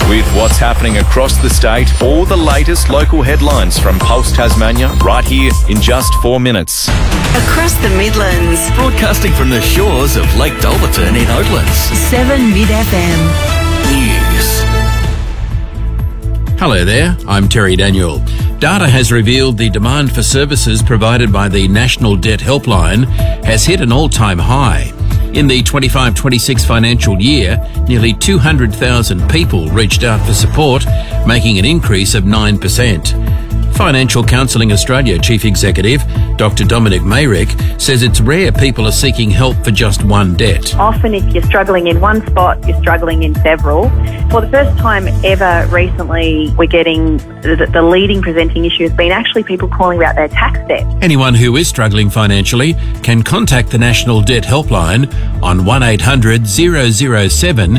with what's happening across the state, all the latest local headlines from Pulse Tasmania, right here in just 4 minutes. Across the Midlands. Broadcasting from the shores of Lake Dolberton in Oatlands. 7 Mid FM. News. Hello there, I'm Terry Daniel. Data has revealed the demand for services provided by the National Debt Helpline has hit an all-time high. In the 25-26 financial year, nearly 200,000 people reached out for support, making an increase of 9%. Financial Counselling Australia Chief Executive Dr Dominic Mayrick says it's rare people are seeking help for just one debt. Often if you're struggling in one spot, you're struggling in several. For the first time ever recently, we're getting the leading presenting issue has been actually people calling about their tax debt. Anyone who is struggling financially can contact the National Debt Helpline on 1800 007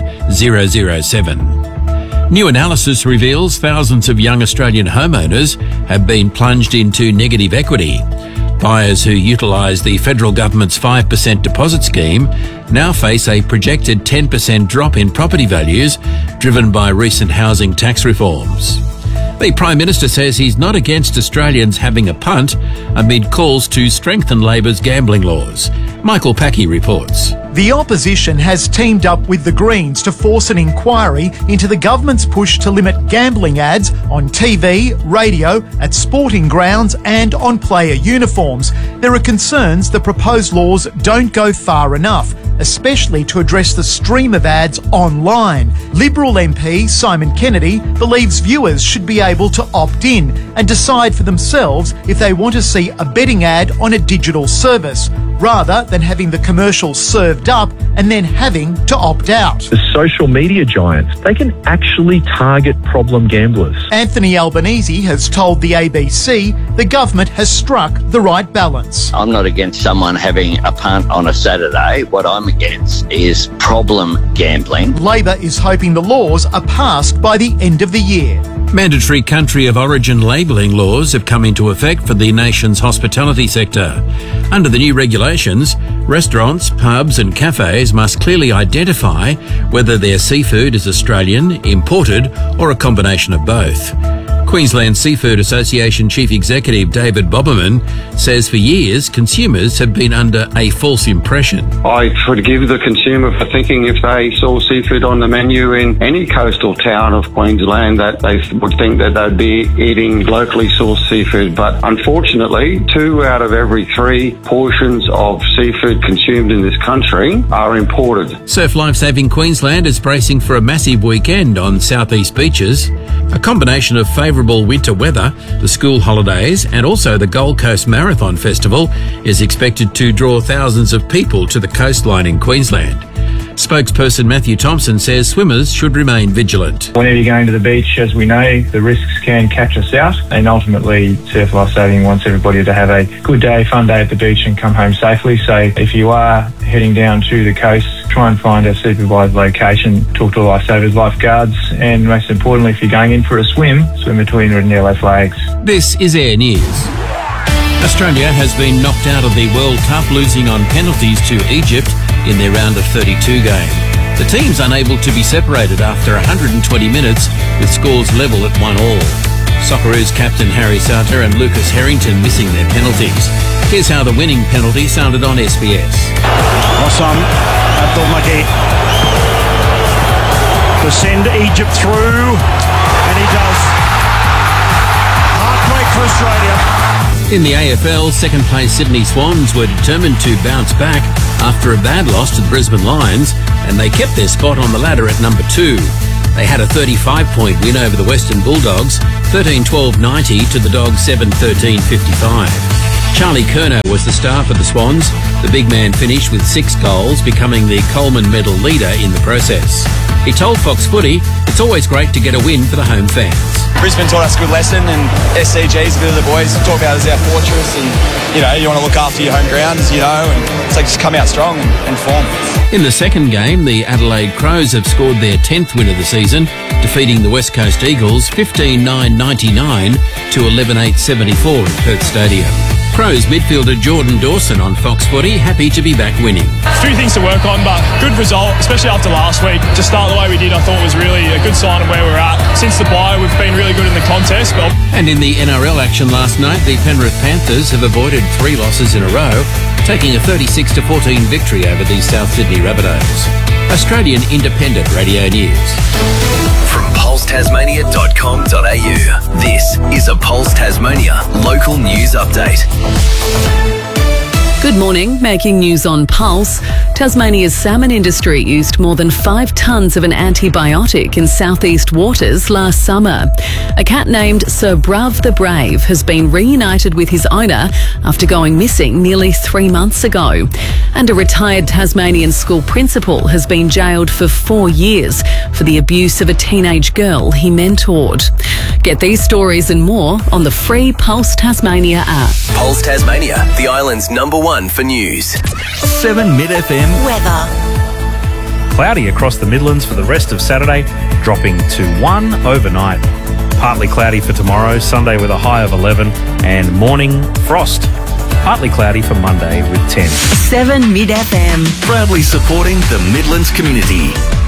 007. New analysis reveals thousands of young Australian homeowners have been plunged into negative equity. Buyers who utilise the federal government's 5% deposit scheme now face a projected 10% drop in property values driven by recent housing tax reforms. The Prime Minister says he's not against Australians having a punt amid calls to strengthen Labor's gambling laws. Michael Packey reports. The opposition has teamed up with the Greens to force an inquiry into the government's push to limit gambling ads on TV, radio, at sporting grounds and on player uniforms. There are concerns the proposed laws don't go far enough, especially to address the stream of ads online. Liberal MP Simon Kennedy believes viewers should be able to opt in and decide for themselves if they want to see a betting ad on a digital service, rather than having the commercial served up and then having to opt out. The social media giants, they can actually target problem gamblers. Anthony Albanese has told the ABC the government has struck the right balance. I'm not against someone having a punt on a Saturday. What I'm against is problem gambling. Labor is hoping the laws are passed by the end of the year. Mandatory country of origin labelling laws have come into effect for the nation's hospitality sector. Under the new regulations, restaurants, pubs and cafes must clearly identify whether their seafood is Australian, imported or a combination of both. Queensland Seafood Association Chief Executive David Boberman says for years consumers have been under a false impression. I forgive the consumer for thinking if they saw seafood on the menu in any coastal town of Queensland that they would think that they'd be eating locally sourced seafood. But unfortunately, 2 out of every 3 portions of seafood consumed in this country are imported. Surf Life Saving Queensland is bracing for a massive weekend on southeast beaches. A combination of favourable winter weather, the school holidays and also the Gold Coast Marathon Festival is expected to draw thousands of people to the coastline in Queensland. Spokesperson Matthew Thompson says swimmers should remain vigilant. Whenever you're going to the beach, as we know, the risks can catch us out, and ultimately Surf Life Saving wants everybody to have a good day, fun day at the beach and come home safely. So if you are heading down to the coast, try and find a supervised location, talk to lifesavers, lifeguards, and most importantly, if you're going in for a swim between red and yellow flags. This is Air News. Australia has been knocked out of the World Cup, losing on penalties to Egypt in their round of 32 game. The team's unable to be separated after 120 minutes with scores level at 1-1. Socceroos captain Harry Sarter and Lucas Harrington missing their penalties. Here's how the winning penalty sounded on SBS. Hossam Abdulmajid to send Egypt through, and he does. Heartbreak for Australia. In the AFL, second-place Sydney Swans were determined to bounce back after a bad loss to the Brisbane Lions, and they kept their spot on the ladder at number 2. They had a 35-point win over the Western Bulldogs, 13-12-90 to the Dogs 7-13-55. Charlie Curnow was the star for the Swans. The big man finished with 6 goals, becoming the Coleman Medal leader in the process. He told Fox Footy, "It's always great to get a win for the home fans." Brisbane taught us a good lesson, and SCG's a bit of the boys talk about it as our fortress, and you want to look after your home grounds, and it's like just come out strong and form. In the second game, the Adelaide Crows have scored their 10th win of the season, defeating the West Coast Eagles 15-9-99 to 11-8-74 at Perth Stadium. Crows midfielder Jordan Dawson on Fox Footy, happy to be back winning. A few things to work on, but good result, especially after last week. To start the way we did, I thought was really a good sign of where we're at. Since the bye, we've been really good in the contest. And in the NRL action last night, the Penrith Panthers have avoided 3 losses in a row, taking a 36-14 victory over the South Sydney Rabbitohs. Australian Independent Radio News. From pulsetasmania.com.au, this is a Pulse Tasmania local news update. Good morning. Making news on Pulse. Tasmania's salmon industry used more than 5 tonnes of an antibiotic in southeast waters last summer. A cat named Sir Bruv the Brave has been reunited with his owner after going missing nearly 3 months ago. And a retired Tasmanian school principal has been jailed for 4 years for the abuse of a teenage girl he mentored. Get these stories and more on the free Pulse Tasmania app. Pulse Tasmania, the island's #1 for news. 7 Mid FM Weather. Cloudy across the Midlands for the rest of Saturday, dropping to 1 overnight. Partly cloudy for tomorrow, Sunday with a high of 11, and morning frost. Partly cloudy for Monday with 10. 7 Mid FM. Proudly supporting the Midlands community.